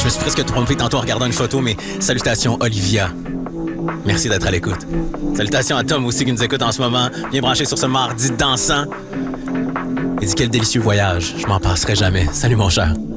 Je me suis presque trompé tantôt en regardant une photo, mais salutations Olivia. Merci d'être à l'écoute. Salutations à Tom aussi qui nous écoute en ce moment, bien branché sur ce mardi dansant. Il dit quel délicieux voyage, je m'en passerai jamais. Salut mon cher.